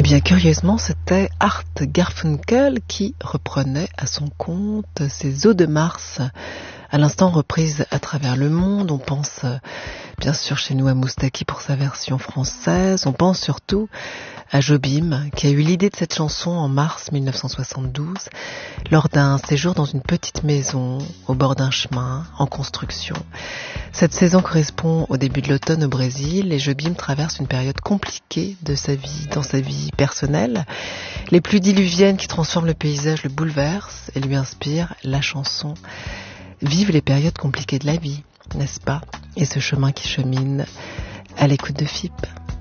Eh bien, curieusement, c'était Art Garfunkel qui reprenait à son compte ces Eaux de Mars, à l'instant reprise à travers le monde. On pense bien sûr chez nous à Moustaki pour sa version française. On pense surtout à Jobim qui a eu l'idée de cette chanson en mars 1972 lors d'un séjour dans une petite maison au bord d'un chemin en construction. Cette saison correspond au début de l'automne au Brésil et Jobim traverse une période compliquée de sa vie, dans sa vie personnelle. Les pluies diluviennes qui transforment le paysage le bouleversent et lui inspirent la chanson. Vive les périodes compliquées de la vie, n'est-ce pas? Et ce chemin qui chemine à l'écoute de FIP.